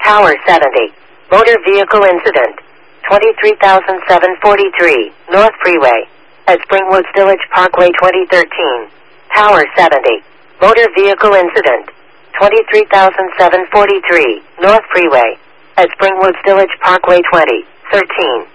Tower 70. Motor vehicle incident. 23,743, North Freeway. At Springwoods Village Parkway 2013. Tower 70. Motor vehicle incident. 23,743, North Freeway. At Springwoods Village Parkway 2013.